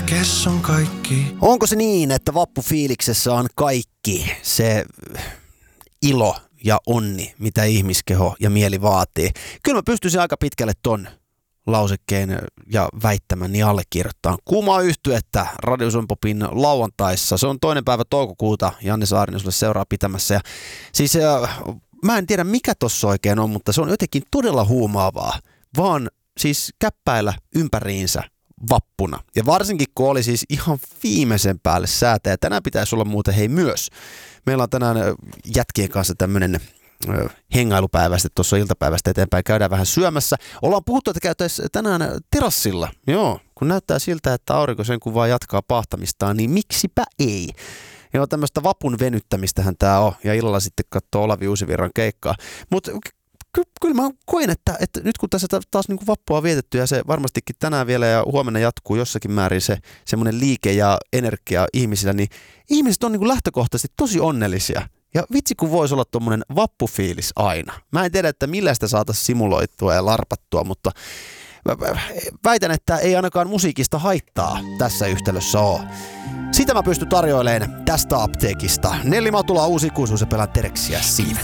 kes on kaikki. Onko se niin, että vappufiiliksessä on kaikki se ilo ja onni, mitä ihmiskeho ja mieli vaatii? Kyllä mä pystyisin aika pitkälle ton lausekkeen ja väittämän niin allekirjoittaa. Kuumaa yhtyettä Radio Suomi Popin lauantaissa. Se on 2. päivä toukokuuta. Janne Saarinen sulle seuraa pitämässä. Ja siis mä en tiedä mikä tossa oikein on, mutta se on jotenkin todella huumaavaa. Vaan siis käppäillä ympäriinsä vappuna. Ja varsinkin kun oli siis ihan viimeisen päälle säätä. Ja tänään pitäisi olla muuten hei myös. Meillä on tänään jätkien kanssa tämmönen hengailupäivästä, tuossa iltapäivästä eteenpäin käydään vähän syömässä. Ollaan puhuttu, että käytäisiin tänään terassilla. Joo, kun näyttää siltä, että aurinko sen kun vaan jatkaa pahtamistaan, niin miksipä ei? Joo, tämmöistä vapun venyttämistähän tää on, ja illalla sitten katsoo Olavi Uusivirran keikkaa. Mutta kyllä mä koen, että nyt kun tässä taas niin kuin vappua on vietetty, ja se varmastikin tänään vielä ja huomenna jatkuu jossakin määrin se semmoinen liike ja energia ihmisillä, niin ihmiset on niin kuin lähtökohtaisesti tosi onnellisia. Ja vitsi kun voisi olla tuommoinen vappufiilis aina. Mä en tiedä, että millä sitä saataisiin simuloitua ja larpattua, mutta väitän, että ei ainakaan musiikista haittaa tässä yhtälössä ole. Sitä mä pystyn tarjoilemaan tästä apteekista. Nelli Matula, uusi ikuisuus ja pelaan Tereksiä siivet.